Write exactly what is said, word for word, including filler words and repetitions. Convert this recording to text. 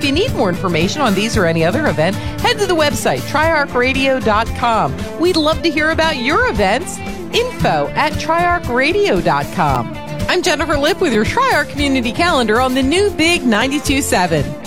you need more information on these or any other event, head to the website, triarch radio dot com. We'd love to hear about your events. Info at triarch radio dot com. I'm Jennifer Lipp with your TriArch Community Calendar on the new Big ninety-two point seven.